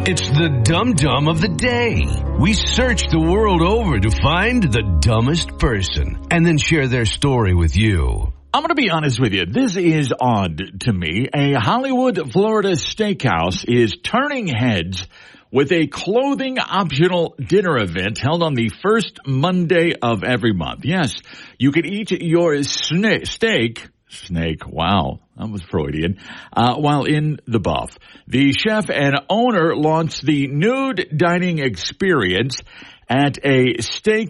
It's the Dum Dum of the Day. We search the world over to find the dumbest person and then share their story with you. I'm going to be honest with you. This is odd to me. A Hollywood, Florida steakhouse is turning heads with a clothing optional dinner event held on the first Monday of every month. Yes, you can eat your steak. Snake, wow, that was Freudian. While in the buff. The chef and owner launched the nude dining experience at a steak